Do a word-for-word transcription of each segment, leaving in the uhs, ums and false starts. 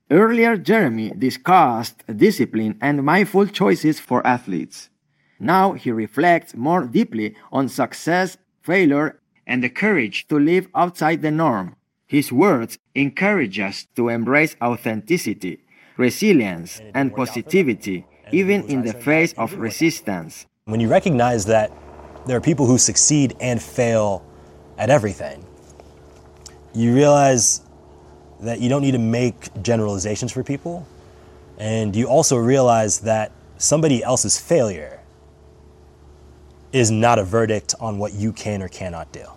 Earlier, Jeremy discussed discipline and mindful choices for athletes. Now he reflects more deeply on success, failure, and the courage to live outside the norm. His words encourage us to embrace authenticity, resilience, and positivity, even in the face of resistance. When you recognize that there are people who succeed and fail at everything, you realize that you don't need to make generalizations for people, and you also realize that somebody else's failure is not a verdict on what you can or cannot do.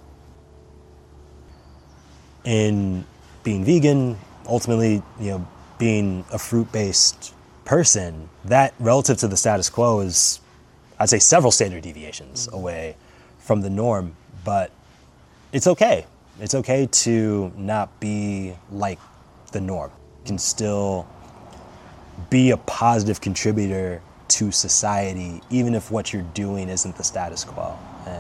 In being vegan, ultimately, you know, being a fruit-based person, that relative to the status quo is, I'd say, several standard deviations away from the norm, but it's okay. It's okay to not be like the norm. You can still be a positive contributor to society, even if what you're doing isn't the status quo.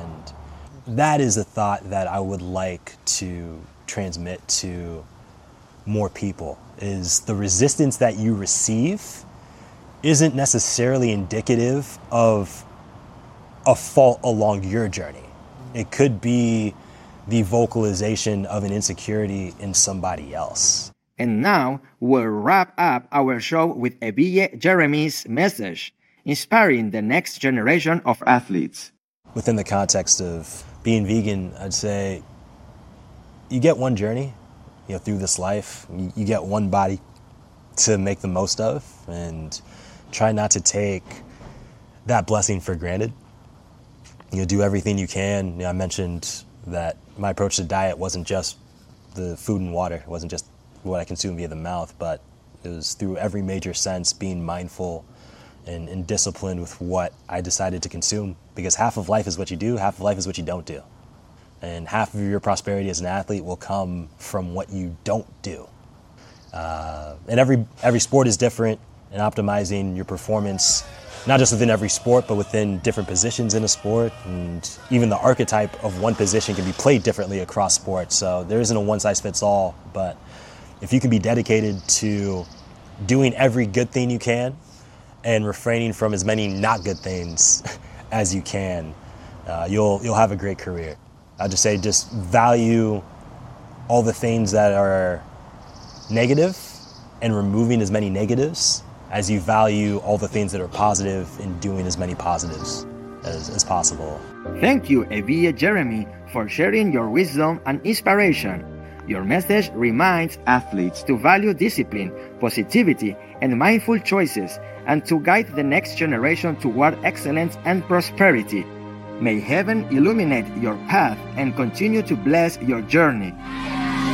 And that is a thought that I would like to transmit to more people, is the resistance that you receive isn't necessarily indicative of a fault along your journey. It could be the vocalization of an insecurity in somebody else. And now we'll wrap up our show with Evie Jeremy's message, inspiring the next generation of athletes. Within the context of being vegan, I'd say you get one journey, you know, through this life. You, you get one body to make the most of, and try not to take that blessing for granted. You know, do everything you can. You know, I mentioned that my approach to diet wasn't just the food and water. It wasn't just what I consume via the mouth, but it was through every major sense, being mindful and, and disciplined with what I decided to consume, because half of life is what you do, half of life is what you don't do. And half of your prosperity as an athlete will come from what you don't do. Uh, and every every sport is different, and optimizing your performance, not just within every sport, but within different positions in a sport. And even the archetype of one position can be played differently across sports. So there isn't a one-size-fits-all, but if you can be dedicated to doing every good thing you can and refraining from as many not good things as you can, uh, you'll you'll have a great career. I'd just say just value all the things that are negative and removing as many negatives as you value all the things that are positive and doing as many positives as, as possible. Thank you, Evie Jeremy, for sharing your wisdom and inspiration. Your message reminds athletes to value discipline, positivity, and mindful choices, and to guide the next generation toward excellence and prosperity. May heaven illuminate your path and continue to bless your journey.